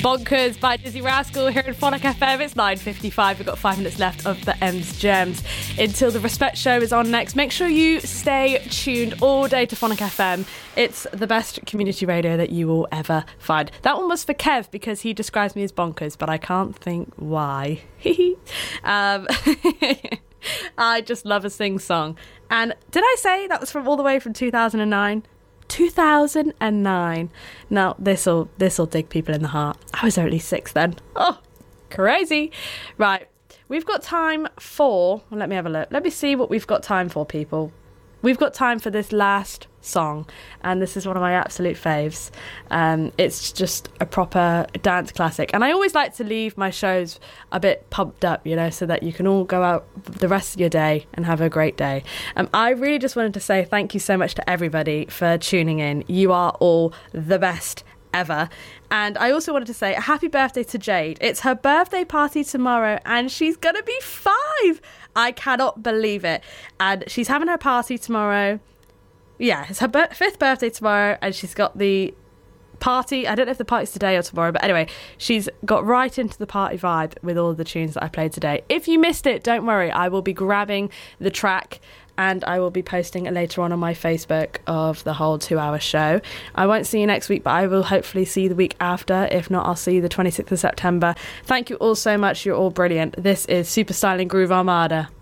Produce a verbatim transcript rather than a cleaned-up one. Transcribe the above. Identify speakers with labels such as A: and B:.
A: Bonkers by Dizzy Rascal here in Phonic F M. It's nine fifty-five. We've got five minutes left of the M's Gems until the Respect Show is on next. Make sure you stay tuned all day to Phonic F M. It's the best community radio that you will ever find. That one was for Kev because he describes me as bonkers, but I can't think why. um, I just love a sing song. And did I say that was from all the way from two thousand nine? two thousand nine. Now, this'll this'll dig people in the heart. I was only six then. Oh, crazy. Right, we've got time for... Well, let me have a look. Let me see what we've got time for, people. We've got time for this last song, and this is one of my absolute faves. Um, it's just a proper dance classic, and I always like to leave my shows a bit pumped up, you know, so that you can all go out the rest of your day and have a great day. Um, I really just wanted to say thank you so much to everybody for tuning in. You are all the best ever. And I also wanted to say a happy birthday to Jade. It's her birthday party tomorrow and she's gonna be five. I cannot believe it. And she's having her party tomorrow. Yeah, it's her bir- fifth birthday tomorrow, and she's got the party. I don't know if the party's today or tomorrow, but anyway, she's got right into the party vibe with all the tunes that I played today. If you missed it, don't worry, I will be grabbing the track and I will be posting it later on on my Facebook of the whole two-hour show. I won't see you next week, but I will hopefully see you the week after. If not, I'll see you the twenty-sixth of September. Thank you all so much. You're all brilliant. This is Super Styling Groove Armada.